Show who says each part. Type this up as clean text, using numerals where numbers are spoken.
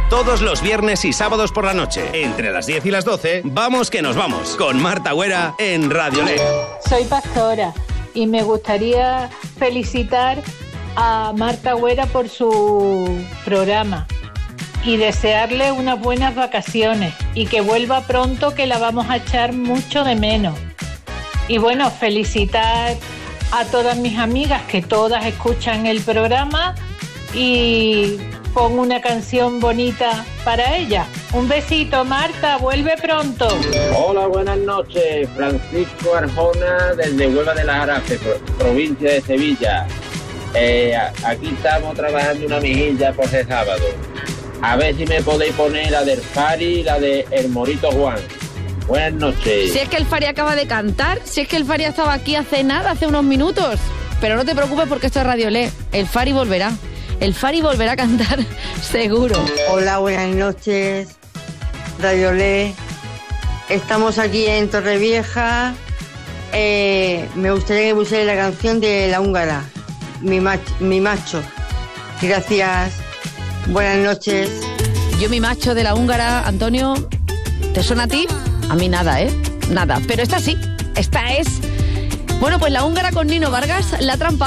Speaker 1: Todos los viernes y sábados por la noche, entre las 10 y las 12, vamos que nos vamos, con Marta Güera en Radio Le.
Speaker 2: Soy pastora y me gustaría felicitar a Marta Güera por su programa y desearle unas buenas vacaciones y que vuelva pronto, que la vamos a echar mucho de menos. Y bueno, felicitar a todas mis amigas que todas escuchan el programa y pongo una canción bonita para ella. Un besito, Marta, vuelve pronto.
Speaker 3: Hola, buenas noches. Francisco Arjona desde Huelva de las Arafes, provincia de Sevilla. Aquí estamos trabajando una mejilla por ese sábado. A ver si me podéis poner la del Fari y la de El Morito Juan. Buenas noches.
Speaker 4: Si es que el Fari acaba de cantar, si es que el Fari estaba aquí hace nada, hace unos minutos. Pero no te preocupes porque esto es Radio Le. El Fari volverá. El Fari volverá a cantar, seguro.
Speaker 5: Hola, buenas noches, Radio Le. Estamos aquí en Torrevieja. Me gustaría que pusiera la canción de La Húngara, mi macho. Gracias. Buenas noches.
Speaker 4: Yo, mi macho de La Húngara, Antonio, ¿te suena a ti? A mí nada, Nada. Pero esta sí. Esta es... Bueno, pues La Húngara con Nino Vargas, La Trampa.